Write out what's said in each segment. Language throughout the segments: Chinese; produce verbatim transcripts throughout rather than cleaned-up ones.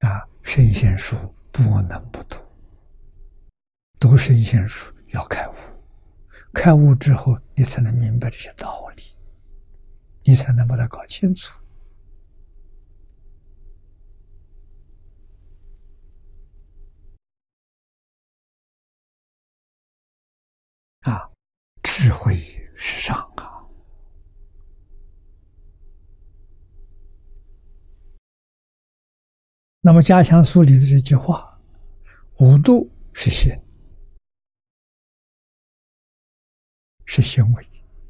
啊，圣贤书不能不读，读圣贤书要开悟，开悟之后你才能明白这些道理，你才能把它搞清楚。啊，智慧是上啊。那么《家乡书》里的这句话，五度是心，是行为，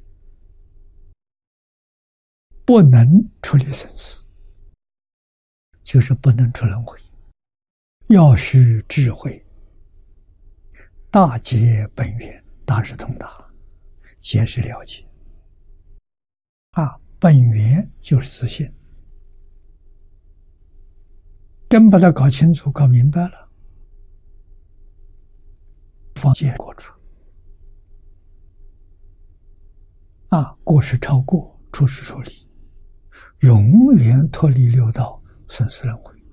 不能处理生死，就是不能出轮回，要须智慧，大解本源，大是通达，解是了解。啊，本源就是自信。真把它搞清楚、搞明白了，方见过处。啊，过是超过，处是处理，永远脱离六道生死轮回。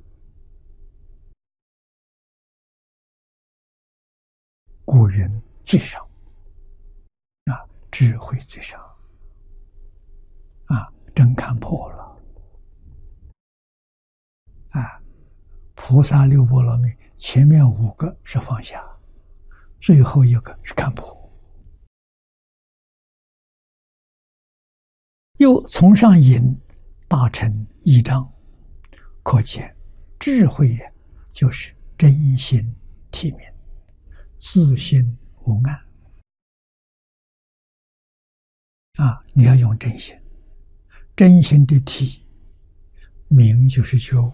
故云最上，啊，智慧最上，啊，真看破了，啊。菩萨六波罗蜜，前面五个是放下，最后一个是看破。又从上引大乘义章，可见智慧也就是真心体面，自心无暗。啊，你要用真心，真心的体，明就是觉悟。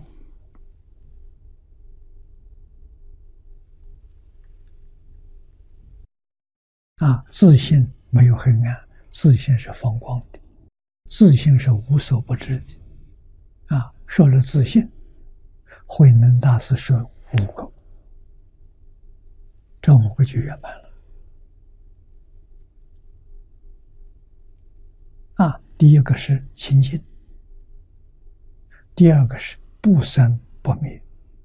啊，自信没有黑暗，自信是放光的，自信是无所不知的。啊，说了自信，慧能大师说五个，这五个就圆满了。啊，第一个是清净，第二个是不生不灭，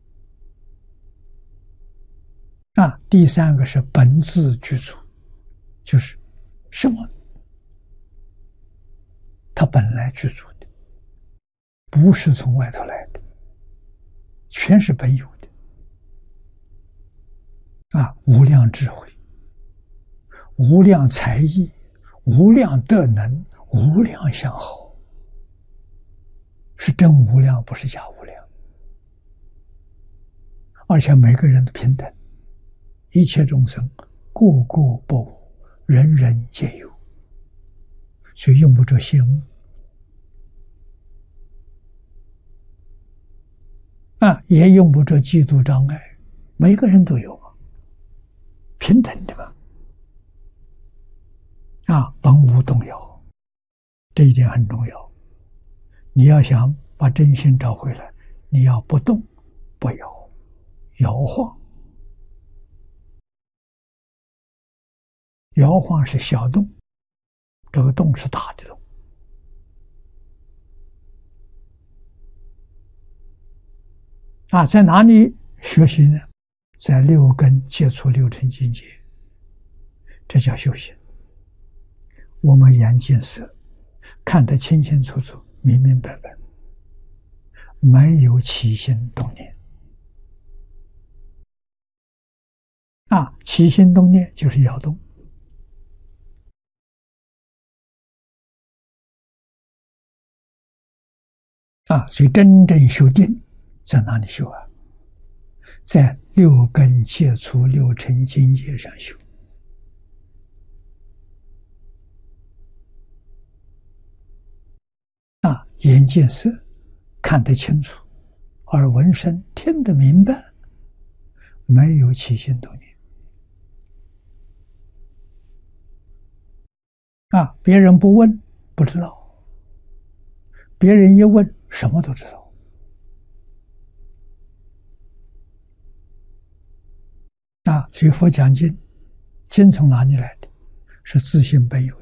啊，第三个是本自具足。就是什么？它本来具足的，不是从外头来的，全是本有的。啊，无量智慧，无量才艺，无量德能，无量相好，是真无量，不是假无量。而且每个人都平等，一切众生个个不无。人人皆有，所以用不着羡慕啊，也用不着嫉妒障碍，每个人都有，平等的嘛。啊，本无动摇，这一点很重要。你要想把真心找回来，你要不动不摇，摇晃。摇晃是小动，这个动是大的动。啊，在哪里学习呢？在六根接触六尘境界，这叫修行。我们眼见色，看得清清楚楚、明明白白，没有起心动念。啊，起心动念就是摇动。啊，所以真正修定在哪里修啊？在六根接触六尘境界上修。啊，眼见色，看得清楚；耳闻声，听得明白，没有起心动念。啊，别人不问，不知道；别人一问，什么都知道。啊，所以佛讲经，经从哪里来的？是自性本有